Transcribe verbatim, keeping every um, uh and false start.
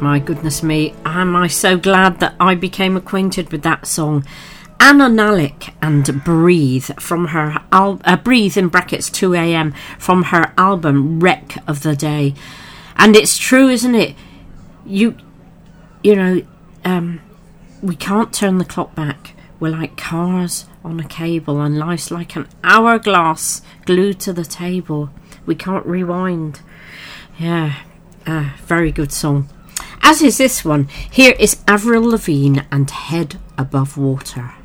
My goodness me, am I so glad that I became acquainted with that song. Anna Nalick and Breathe from her al- uh, Breathe in brackets two a.m. from her album Wreck of the Day. And it's true, isn't it? You you know, um, we can't turn the clock back. We're like cars on a cable, and life's like an hourglass glued to the table. We can't rewind. Yeah, uh, very good song. As is this one. Here is Avril Lavigne and Head Above Water.